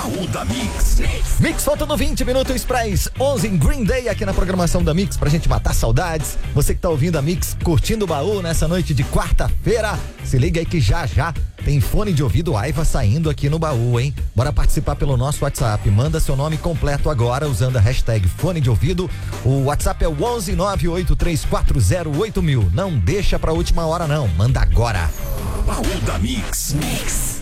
Baú da Mix. Mix, faltando 20 minutos para as 11 em Green Day aqui na programação da Mix, pra gente matar saudades. Você que tá ouvindo a Mix, curtindo o baú nessa noite de quarta-feira, se liga aí que já tem fone de ouvido Aiva saindo aqui no baú, hein? Bora participar pelo nosso WhatsApp. Manda seu nome completo agora usando a hashtag fone de ouvido. O WhatsApp é o 11 983408000. Não deixa pra última hora não, manda agora. Baú da Mix.